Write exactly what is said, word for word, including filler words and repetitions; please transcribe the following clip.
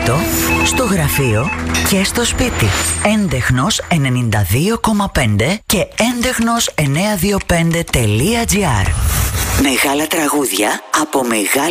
αυτοκίνητο, στο γραφείο και στο σπίτι. Έντεχνος ενενήντα δύο κόμμα πέντε και έντεχνος εννιακόσια είκοσι πέντε τελεία τζι άρ. Μεγάλα τραγούδια από μεγάλα